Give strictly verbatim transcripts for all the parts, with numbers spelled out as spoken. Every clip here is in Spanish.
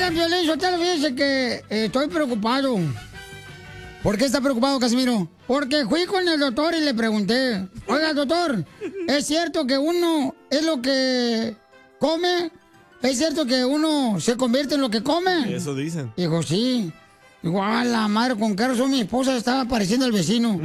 Oigan, Piolín Sotelo, fíjense que eh, estoy preocupado. ¿Por qué está preocupado, Casimiro? Porque fui con el doctor y le pregunté, oiga, doctor, ¿es cierto que uno es lo que come? ¿Es cierto que uno se convierte en lo que come? Eso dicen. Dijo, sí. Digo, ah, la madre, con qué razón mi esposa estaba pareciendo al vecino.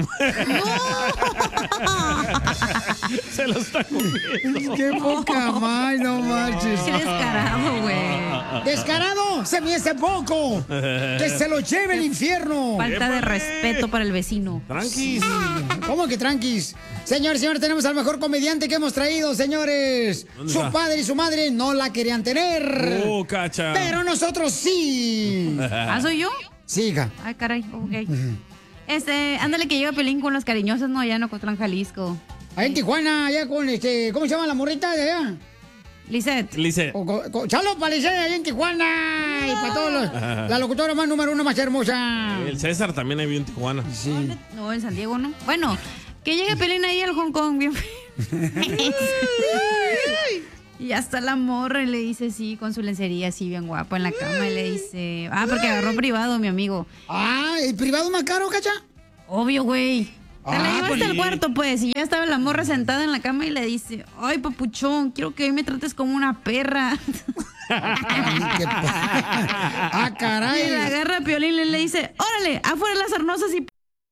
Se lo está comiendo. Qué poca más, no marches. Qué descarado, güey. ¡Descarado! ¡Se me hace poco! ¡Que se lo lleve el infierno! Falta de respeto para el vecino. Tranquis. ¿Cómo que tranquis? Señores, señores, tenemos al mejor comediante que hemos traído, señores. Su padre y su madre no la querían tener. Oh, cacha. Pero nosotros sí. ¿Ah, soy yo? Sí, hija. Ay, caray, ok. Este, ándale que lleva Pelín con los cariñosos, no, allá en Ocotlán, Jalisco. Ahí en Tijuana, allá con este, ¿cómo se llama la morrita de allá? Lisette. Lisette. Saludos para Lisette allá en Tijuana. Y para todos los, la locutora más número uno más hermosa. El César también ahí vive en Tijuana. Sí. No, en San Diego, ¿no? Bueno, que llegue Pelín ahí al Hong Kong, bien. Y hasta la morra y le dice, sí, con su lencería así bien guapo en la cama. Y le dice, ah, porque agarró privado, mi amigo. Ah, ¿el privado más caro, cacha? Obvio, güey. Te Ah, la llevaste pues, al cuarto, pues. Y ya estaba la morra sentada en la cama y le dice, ay, papuchón, quiero que hoy me trates como una perra. Ah, caray. Y la agarra a Piolín y le dice, órale, afuera las arnosas y...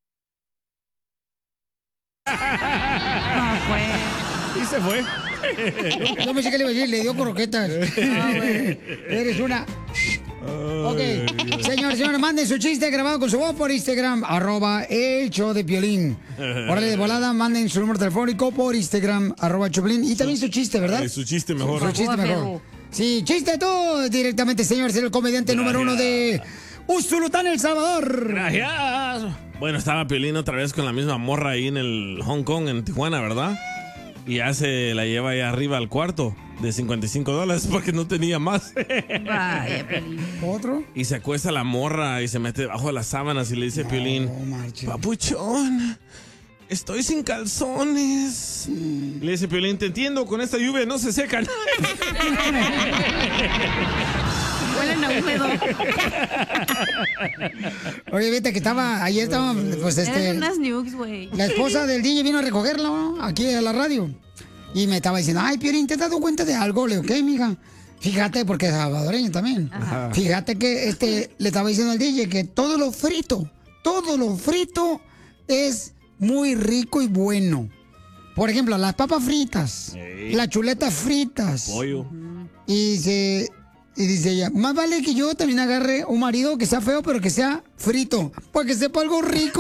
No, fue. Y se fue. Yo pensé que le iba a decir, le dio croquetas. Ah, güey. Eres una... Ok, señores, señores, manden su chiste grabado con su voz por Instagram, arroba el show de Piolín. Órale, de volada, manden su número telefónico por Instagram, arroba Choplin. Y también su chiste, ¿verdad? Eh, su chiste mejor. Su chiste mejor. Sí, chiste tú directamente, señores, el comediante Gracias. número uno de Usulután, El Salvador. Gracias. Bueno, estaba Piolín otra vez con la misma morra ahí en el Hong Kong, en Tijuana, ¿verdad? Y ya se la lleva ahí arriba al cuarto de cincuenta y cinco dólares porque no tenía más. Vaya, Piolín. ¿Otro? Y se acuesta la morra y se mete debajo de las sábanas y le dice a Piolín, papuchón, estoy sin calzones. Y le dice Piolín, te entiendo, con esta lluvia no se secan. Huelen a húmedo. Oye, viste que estaba, ayer estaba, pues este... Eran unas nukes, güey. La esposa del D J vino a recogerlo aquí a la radio. Y me estaba diciendo, ay, Piolín, ¿te has dado cuenta de algo? Le digo, ¿qué, mija? Fíjate, porque es salvadoreño también. Ajá. Fíjate que este le estaba diciendo al D J que todo lo frito, todo lo frito es muy rico y bueno. Por ejemplo, las papas fritas, Ey. las chuletas fritas. Pollo. Y dice, y dice ella, más vale que yo también agarre un marido que sea feo, pero que sea frito, para que sepa algo rico.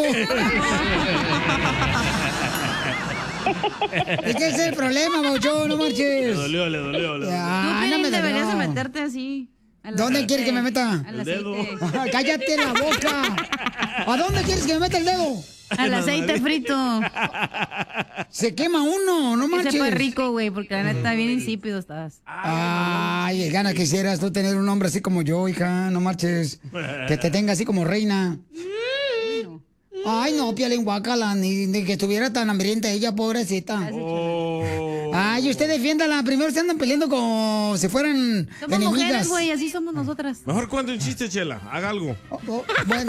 Es que ese es el problema, Maucho, no marches. Le dolió, le dolió, le dolió. Tú, Ah, no Piolín, me deberías de dolió. meterte así. al ¿Dónde aceite, quieres que me meta? Al El dedo. aceite. ¡Cállate la boca! ¿A dónde quieres que me meta el dedo? Al aceite frito. Se quema uno, no Que marches. sepa rico, güey, porque la neta bien insípido estás. Ay, gana quisieras tú tener un hombre así como yo, hija, no marches. Que te tenga así como reina. Ay, no, Piolín, guácala, ni, ni que estuviera tan hambrienta ella, pobrecita. Oh. Ay, usted defiéndala. Primero se andan peleando como si fueran Somos enemigas. mujeres, güey, así somos nosotras. Mejor cuente un chiste, Chela. Haga algo. Oh, oh, bueno.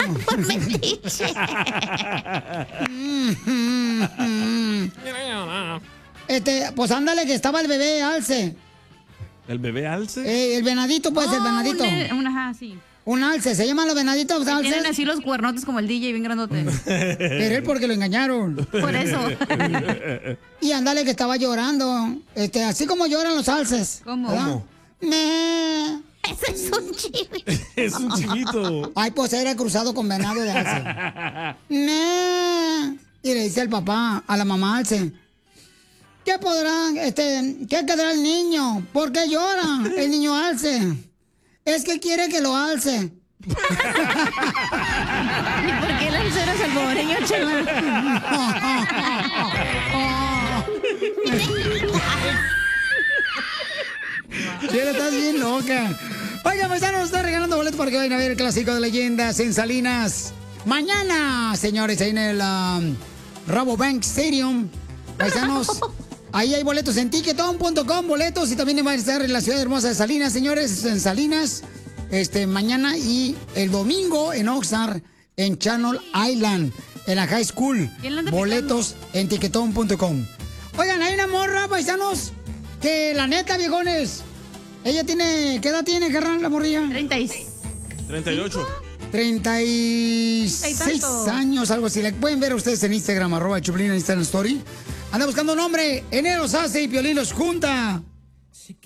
Este, pues ándale, que estaba el bebé alce. ¿El bebé alce? Eh, el venadito, pues, el Oh, venadito. Un, un- ajá, sí. Un alce, se llaman los venaditos Que tienen alces. así los cuernotes como el D J, bien grandote. Pero él porque lo engañaron. Por eso. Y ándale que estaba llorando. Este, así como lloran los alces. ¿Cómo? ¿verdad? ¿Cómo? Me. Ese es un chivo. Es un chiquito. Ay, pues era cruzado con venado de alce. Me. Y le dice el papá a la mamá alce. ¿Qué podrán, este, qué quedará el niño? ¿Por qué llora el niño alce? Es que quiere que lo alce. ¿Y por qué el alcero salvadoreño, chaval? Chela, estás bien loca. Oiga, pues ya nos está regalando boletos para que vayan a ver el clásico de leyendas en Salinas. Mañana, señores, ahí en el um, Rabobank Stadium. Paisanos, ahí hay boletos en tiquetón punto com, boletos. Y también van a estar en la ciudad hermosa de Salinas, señores, en Salinas. este, mañana y el domingo en Oxnard, en Channel Island, en la high school. Boletos en tiquetón punto com. Oigan, hay una morra, paisanos, que la neta, viejones, ella tiene, ¿qué edad tiene, carnal, la morrilla? treinta y seis. treinta y ocho. treinta y seis años, algo así. La pueden ver ustedes en Instagram, arroba Choplin en Instagram Story. Anda buscando un hombre, enero Sase y Piolín los junta.